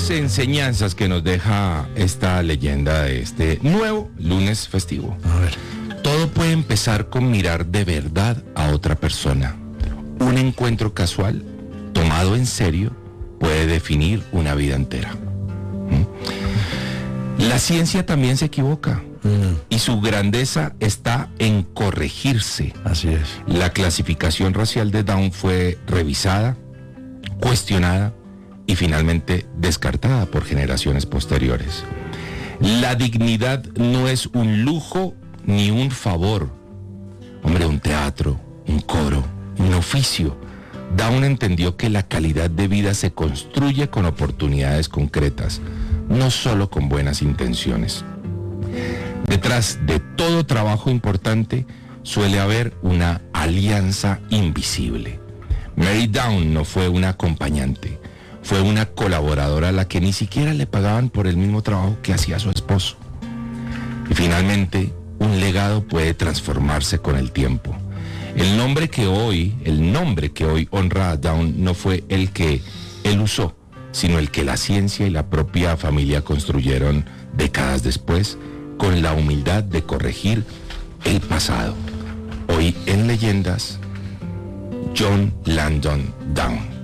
Dos enseñanzas que nos deja esta leyenda de este nuevo lunes festivo. A ver. Todo puede empezar con mirar de verdad a otra persona. Un encuentro casual, tomado en serio, puede definir una vida entera. La ciencia también se equivoca y su grandeza está en corregirse. Así es. La clasificación racial de Down fue revisada, cuestionada y finalmente descartada por generaciones posteriores. La dignidad no es un lujo ni un favor. Hombre, un teatro, un coro, un oficio. Down entendió que la calidad de vida se construye con oportunidades concretas, no solo con buenas intenciones. Detrás de todo trabajo importante suele haber una alianza invisible. Mary Down no fue una acompañante, fue una colaboradora a la que ni siquiera le pagaban por el mismo trabajo que hacía su esposo. Y finalmente, un legado puede transformarse con el tiempo. El nombre que hoy honra a Down no fue el que él usó, sino el que la ciencia y la propia familia construyeron décadas después, con la humildad de corregir el pasado. Hoy en Leyendas, John Langdon Down.